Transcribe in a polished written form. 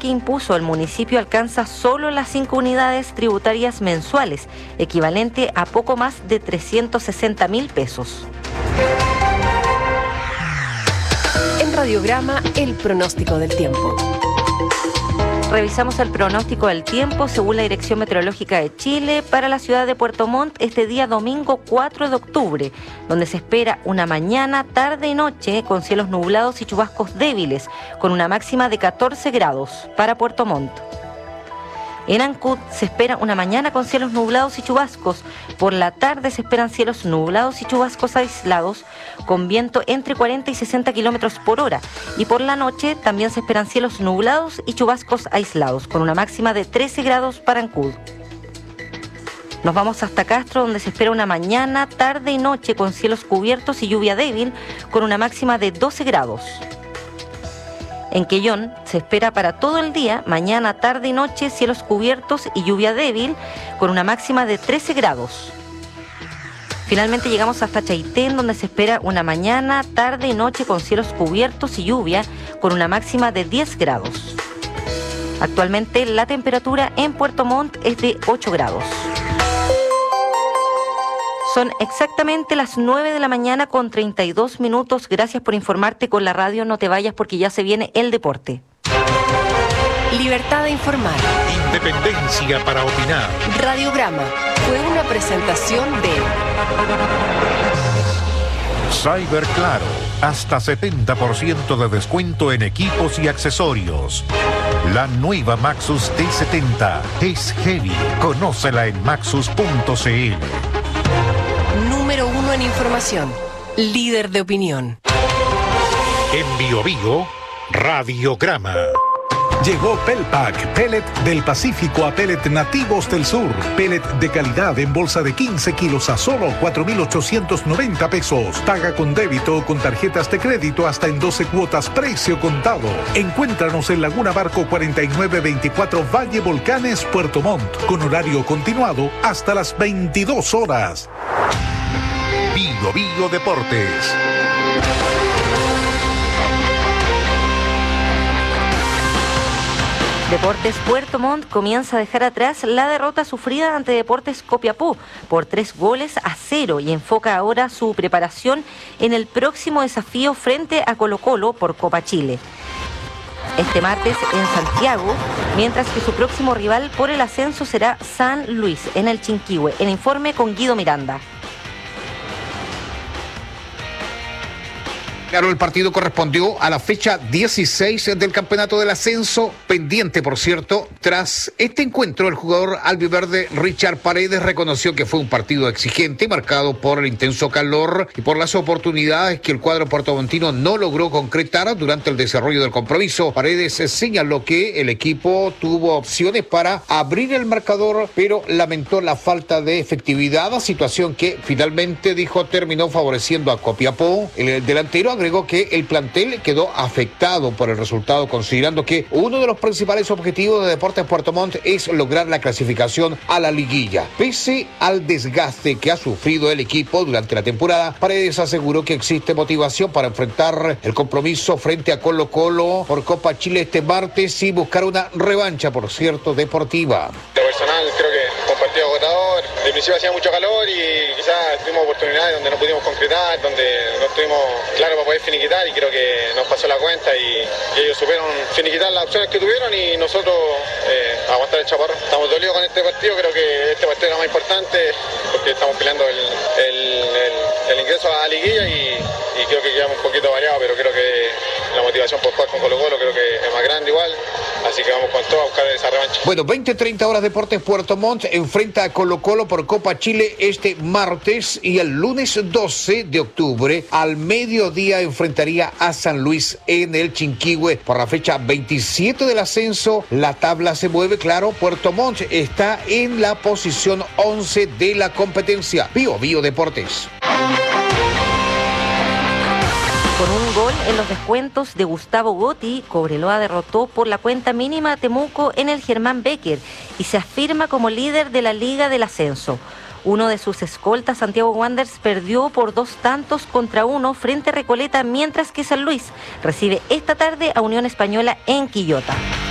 que impuso el municipio alcanza solo las 5 unidades tributarias mensuales, equivalente a poco más de 360.000 pesos. En Radiograma, el pronóstico del tiempo. Revisamos el pronóstico del tiempo según la Dirección Meteorológica de Chile para la ciudad de Puerto Montt este día domingo 4 de octubre, donde se espera una mañana, tarde y noche con cielos nublados y chubascos débiles, con una máxima de 14 grados para Puerto Montt. En Ancud se espera una mañana con cielos nublados y chubascos. Por la tarde se esperan cielos nublados y chubascos aislados con viento entre 40 y 60 kilómetros por hora. Y por la noche también se esperan cielos nublados y chubascos aislados con una máxima de 13 grados para Ancud. Nos vamos hasta Castro, donde se espera una mañana, tarde y noche con cielos cubiertos y lluvia débil con una máxima de 12 grados. En Quellón se espera para todo el día, mañana, tarde y noche, cielos cubiertos y lluvia débil, con una máxima de 13 grados. Finalmente llegamos hasta Chaitén, donde se espera una mañana, tarde y noche con cielos cubiertos y lluvia, con una máxima de 10 grados. Actualmente la temperatura en Puerto Montt es de 8 grados. Son exactamente las 9 de la mañana con 32 minutos. Gracias por informarte con la radio. No te vayas porque ya se viene el deporte. Libertad de informar. Independencia para opinar. Radiograma fue una presentación de Cyber Claro. Hasta 70% de descuento en equipos y accesorios. La nueva Maxus T70 es heavy. Conócela en maxus.cl. Número 1 en información, líder de opinión. En Bio Bio, Radiograma. Llegó Pelpack, pellet del Pacífico a pellet nativos del sur. Pellet de calidad en bolsa de 15 kilos a solo 4.890 pesos. Paga con débito o con tarjetas de crédito hasta en 12 cuotas, precio contado. Encuéntranos en Laguna Barco 4924 Valle Volcanes, Puerto Montt, con horario continuado hasta las 22 horas. Bio Bio Deportes. Deportes Puerto Montt comienza a dejar atrás la derrota sufrida ante Deportes Copiapó por 3-0 y enfoca ahora su preparación en el próximo desafío frente a Colo-Colo por Copa Chile. Este martes en Santiago, mientras que su próximo rival por el ascenso será San Luis en el Chinquihue. El informe con Guido Miranda. Claro, el partido correspondió a la fecha 16 del campeonato del ascenso, pendiente, por cierto. Tras este encuentro, el jugador albiverde Richard Paredes reconoció que fue un partido exigente, marcado por el intenso calor y por las oportunidades que el cuadro puertomontino no logró concretar durante el desarrollo del compromiso. Paredes señaló que el equipo tuvo opciones para abrir el marcador, pero lamentó la falta de efectividad, situación que finalmente, dijo, terminó favoreciendo a Copiapó. El delantero agregó que el plantel quedó afectado por el resultado, considerando que uno de los principales objetivos de Deportes Puerto Montt es lograr la clasificación a la liguilla. Pese al desgaste que ha sufrido el equipo durante la temporada, Paredes aseguró que existe motivación para enfrentar el compromiso frente a Colo-Colo por Copa Chile este martes y buscar una revancha, por cierto, deportiva. De personal, creo que fue un partido agotador. De principio hacía mucho calor y quizás tuvimos oportunidades donde no pudimos concretar, donde no estuvimos claros para poder finiquitar, y creo que nos pasó la cuenta y ellos supieron finiquitar las opciones que tuvieron y nosotros aguantar el chaparro. Estamos dolidos con este partido, creo que este partido era más importante porque estamos peleando el ingreso a la liguilla y creo que quedamos un poquito variados, pero creo que la motivación por jugar con Colo-Colo creo que es más grande igual. Así que vamos con todo a buscar esa revancha. Bueno, 20-30 horas Deportes Puerto Montt enfrenta a Colo-Colo por Copa Chile este martes, y el lunes 12 de octubre al mediodía enfrentaría a San Luis en el Chinquihue por la fecha 27 del ascenso. La tabla se mueve, claro. Puerto Montt está en la posición 11 de la competencia. Bio Bio Deportes. Con un gol en los descuentos de Gustavo Gotti, Cobreloa derrotó por la cuenta mínima a Temuco en el Germán Becker y se afirma como líder de la Liga del Ascenso. Uno de sus escoltas, Santiago Wanderers, perdió por 2-1 frente a Recoleta, mientras que San Luis recibe esta tarde a Unión Española en Quillota.